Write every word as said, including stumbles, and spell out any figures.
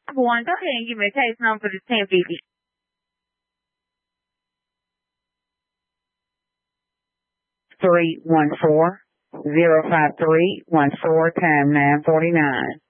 One, go ahead and give me a case number for the ten fifty. Three one four zero five three one four time nine forty nine.